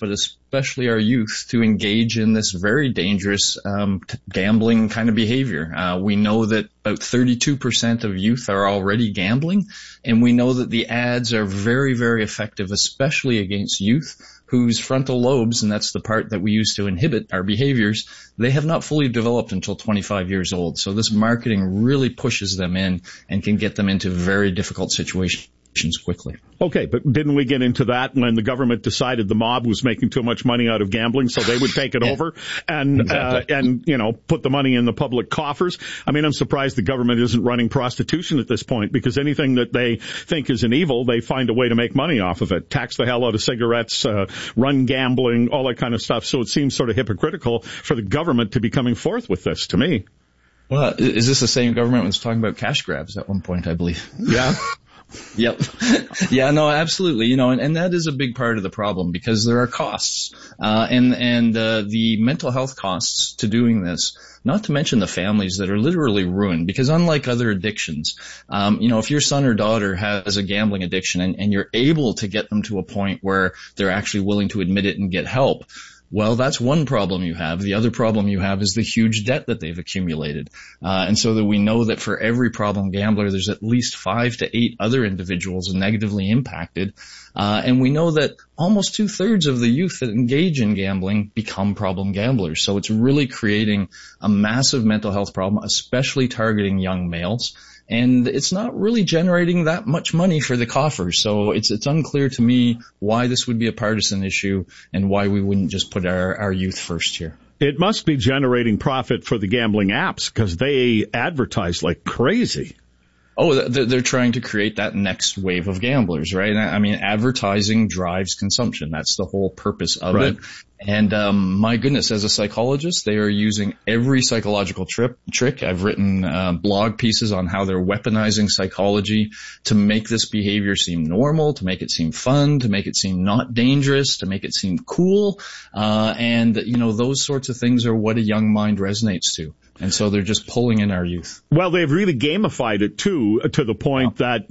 but especially our youth, to engage in this very dangerous gambling kind of behavior. We know that about 32% of youth are already gambling, and we know that the ads are very, very effective, especially against youth whose frontal lobes, and that's the part that we use to inhibit our behaviors, they have not fully developed until 25 years old. So this marketing really pushes them in and can get them into very difficult situations quickly. Okay, but didn't we get into that when the government decided the mob was making too much money out of gambling, so they would take it over and exactly. and put the money in the public coffers? I mean, I'm surprised the government isn't running prostitution at this point, because anything that they think is an evil, they find a way to make money off of it. Tax the hell out of cigarettes, run gambling, all that kind of stuff. So it seems sort of hypocritical for the government to be coming forth with this, to me. Well, is this the same government that was talking about cash grabs at one point, I believe? Yeah. Yep. Yeah, no, absolutely. And that is a big part of the problem, because there are costs, and the mental health costs to doing this, not to mention the families that are literally ruined, because unlike other addictions, if your son or daughter has a gambling addiction and you're able to get them to a point where they're actually willing to admit it and get help, well, that's one problem you have. The other problem you have is the huge debt that they've accumulated. And so that we know that for every problem gambler, there's at least 5 to 8 other individuals negatively impacted. And we know that almost 2/3 of the youth that engage in gambling become problem gamblers. So it's really creating a massive mental health problem, especially targeting young males. And it's not really generating that much money for the coffers. So it's unclear to me why this would be a partisan issue and why we wouldn't just put our youth first here. It must be generating profit for the gambling apps, because they advertise like crazy. Oh, they're trying to create that next wave of gamblers, right? I mean, advertising drives consumption. That's the whole purpose of it. And my goodness, as a psychologist, they are using every psychological trick. I've written blog pieces on how they're weaponizing psychology to make this behavior seem normal, to make it seem fun, to make it seem not dangerous, to make it seem cool. And those sorts of things are what a young mind resonates to. And so they're just pulling in our youth. Well, they've really gamified it, too, to the point that,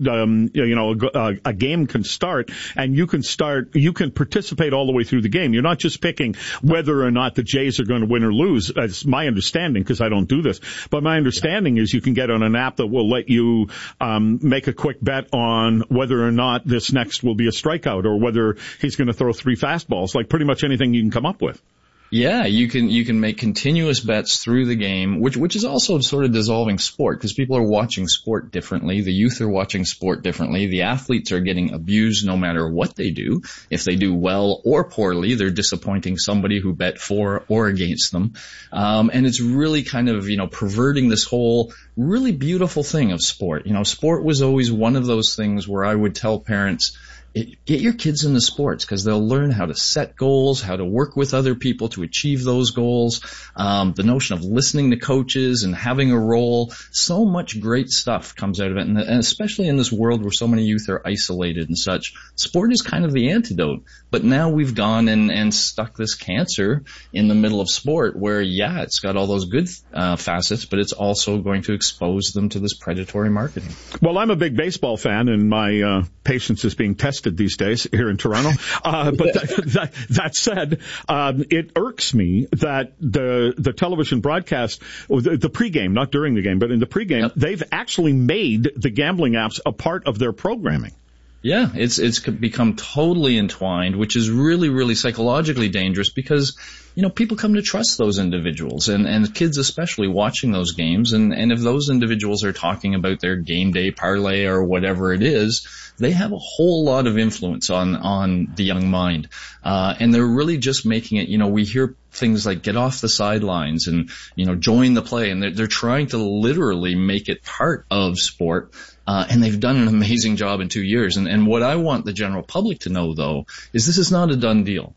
a game can start, and you can participate all the way through the game. You're not just picking whether or not the Jays are going to win or lose. That's my understanding, because I don't do this. But my understanding is you can get on an app that will let you make a quick bet on whether or not this next will be a strikeout, or whether he's going to throw 3 fastballs, like pretty much anything you can come up with. Yeah, you can make continuous bets through the game, which is also sort of dissolving sport, because people are watching sport differently. The youth are watching sport differently. The athletes are getting abused no matter what they do. If they do well or poorly, they're disappointing somebody who bet for or against them. And it's really kind of, perverting this whole really beautiful thing of sport. Sport was always one of those things where I would tell parents, get your kids into sports, because they'll learn how to set goals, how to work with other people to achieve those goals, the notion of listening to coaches and having a role. So much great stuff comes out of it, and especially in this world where so many youth are isolated and such, sport is kind of the antidote. But now we've gone and stuck this cancer in the middle of sport where, it's got all those good facets, but it's also going to expose them to this predatory marketing. Well, I'm a big baseball fan, and my patience is being tested these days here in Toronto. But that said, it irks me that the television broadcast, the pregame, not during the game, but in the pregame, they've actually made the gambling apps a part of their programming. Yeah, it's become totally entwined, which is really, really psychologically dangerous, because, people come to trust those individuals, and kids especially watching those games. And if those individuals are talking about their game day parlay or whatever it is, they have a whole lot of influence on the young mind. And they're really just making it, we hear things like get off the sidelines and, join the play. And they're trying to literally make it part of sport. And they've done an amazing job in 2 years. And what I want the general public to know, though, is this is not a done deal.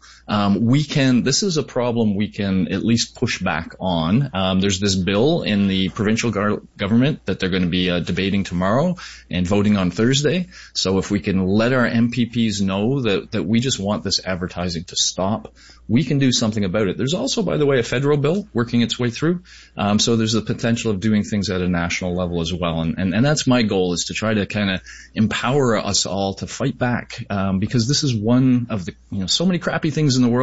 This is a problem we can at least push back on. There's this bill in the provincial government that they're going to be debating tomorrow and voting on Thursday. So if we can let our MPPs know that we just want this advertising to stop, we can do something about it. There's also, by the way, a federal bill working its way through. So there's the potential of doing things at a national level as well. And that's my goal, is to try to kind of empower us all to fight back. Because this is one of the, so many crappy things in the world